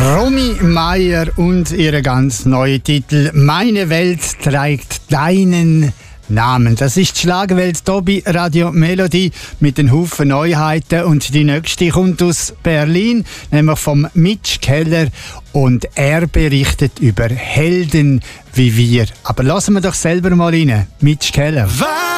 Romy Meier und ihre ganz neue Titel «Meine Welt trägt deinen Namen». Das ist die Schlagerwelt hier bei Radio Melodie mit einem Haufen Neuheiten. Und die nächste kommt aus Berlin, nämlich vom Mitch Keller. Und er berichtet über Helden wie wir. Aber lassen wir doch selber mal rein. Mitch Keller.